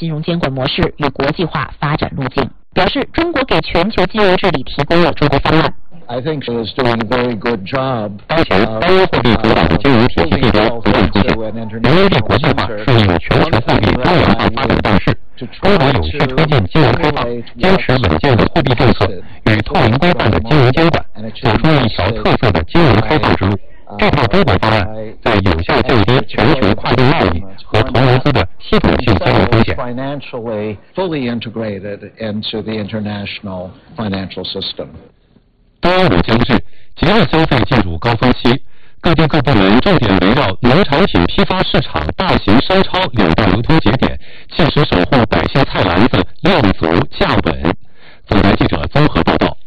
金融监管模式与国际化发展路径，表示中国给全球金融治理提供了中国方案。 I think she is doing a very good job. 当前，单一货币主导的金融体系地标不断出现，人民币国际化顺应全球货币多元化发展大势。中国有序推进金融开放，坚持稳健的货币政策与透明规范的金融监管，走出一条特色的金融开放之路。这套中国方案在有效降低全球跨境贸易和投融资的系统性金融风险。 Financially fully integrated into the international financial system. 端午将至，节日消费进入高峰期，各地各部门重点围绕农产品批发市场、大型商超有道流通节点，切实守护百姓菜篮子量足价稳。总台记者综合报道。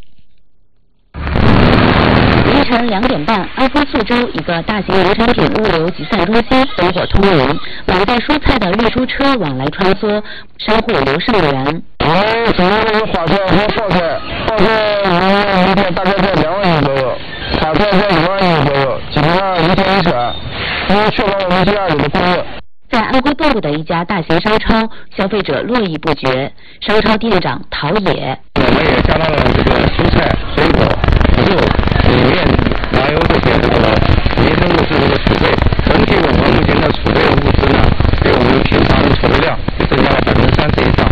凌晨2点半，安徽宿州一个大型农产品物流集散中心灯火通明，满载蔬菜的运输车往来穿梭，商户刘胜元。 今天这个花菜和泡菜，一天大概在2万亿左右，花菜在1万亿左右，基本上一天一车，因为确保我们家里的供应。 在安徽蚌埠的一家大型商超，消费者络绎不绝。商超店长陶野， 我们也加大了这个蔬菜、水果、土豆、面、麻油这些民生物资这个储备。整体我们目前的储备物资呢，比我们平常的储备量增加了30%以上。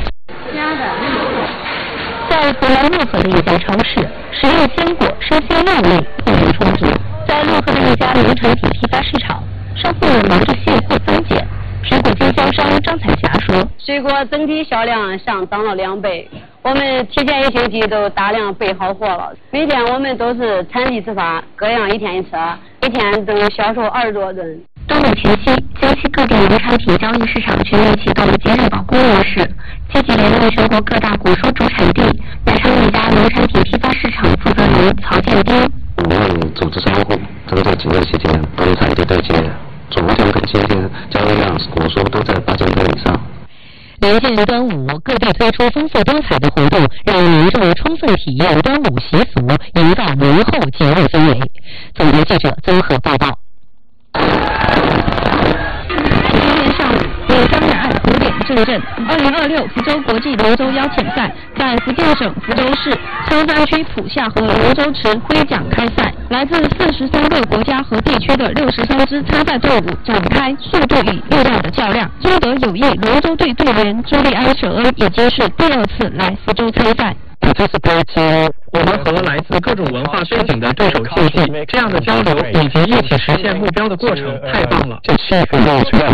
在河南漯河的一家超市，食用鲜果、生鲜肉类货源充足。在漯河的一家农产品批发市场，商户们忙着现货分拣。水果经销商张彩霞说：“ 水果整体销量上涨了2倍，我们提前1星期都大量备好货了。每天我们都是产地直发，各样1天1车，每天都销售20多吨。” 端午前夕，江西各地农产品交易市场全面启动节日保供模式，积极联络全国各大果蔬主产地。南昌一家农产品批发市场负责人曹建兵：“ 我们组织商户都在节日期间帮产地对接。昨天跟今天交易量果蔬都在8000吨以上。” 连见端午，各地推出丰富多彩的活动，让民众充分体验端午习俗，营造浓厚节日氛围。总台记者综合报道。今天上午，为张两岸湖点镇镇2026福州国际龙舟邀请赛在福建省福州市香山区浦下河龙舟池挥桨开赛，来自43个国家和地区的63支参赛队伍展开速度与力量的较量。中德友谊龙舟队队员周立安、舍恩已经是第2次来福州参赛。 我们和来自各种文化背景的对手竞技，这样的交流以及一起实现目标的过程太棒了。 这气氛让我觉得。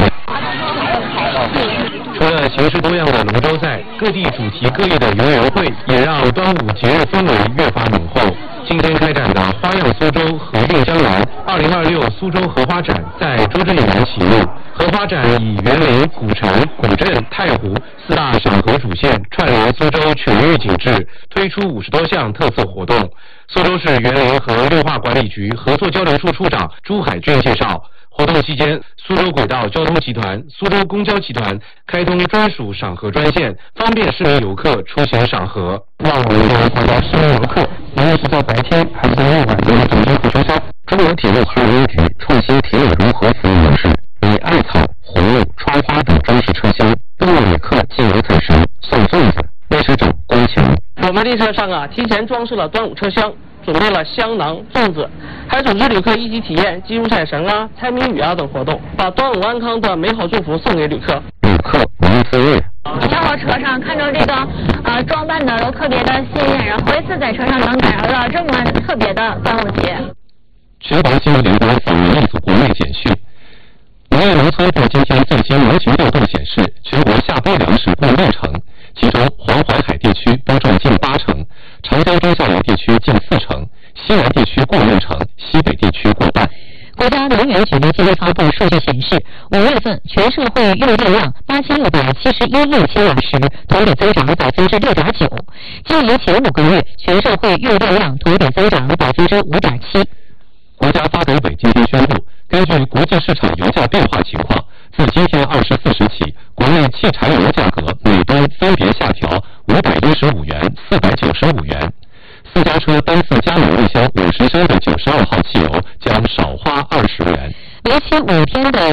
除了形式多样的龙舟赛，各地主题各异的游园会也让端午节日氛围越发浓厚。今天开展的花样苏州河韵江南2026苏州荷花展在周震园启幕。荷花展以园林、古城、古镇、太湖4大赏荷主线串联苏州全域景致，推出50多项特色活动。苏州市园林和绿化管理局合作交流处处长朱海军介绍，活动期间，苏州轨道交通集团、苏州公交集团开通专属赏荷专线，方便市民游客出行赏荷。 让我们广大市民游客，无论是在白天还是在夜晚，都能走进火车厢。 中国铁路航运局创新铁路融合服务模式，以艾草、红木、窗花等装饰车厢，更为旅客进油彩绳、送粽子、卫生纸、光球。 我们列车上提前装饰了端午车厢，准备了香囊、粽子，还组织旅客一起体验击入彩绳猜谜语等活动，把端午安康的美好祝福送给旅客。 旅客无自悦。 上到车上看着这个装扮的都特别的鲜艳，然后第一次在车上能感受到这么特别的端午节。 全国新闻联播访问一组国内简讯。农业农村部今天最新农情调度显示，全国下播粮食过6成，其中黄淮海地区播种近8成，长江中下游地区近4成，西南地区过6成，西北地区过半。 国家能源局今天发布数据显示，5月份全社会用电量8671亿千瓦时，同比增长6.9%。今年前5个月，全社会用电量同比增长5.7%。 国家发改委今天宣布，根据国际市场油价变化情况，自今天24时起，国内汽柴油价格每吨分别下调515元、495元。私家车单次加满1箱50升的92号汽油将少花20元。 为期5天的